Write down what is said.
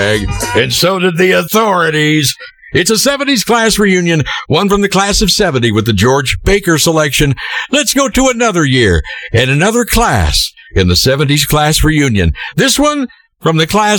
and so did the authorities. It's a 70s class reunion, one from the class of 70 with the George Baker selection. Let's go to another year and another class in the 70s class reunion. This one from the class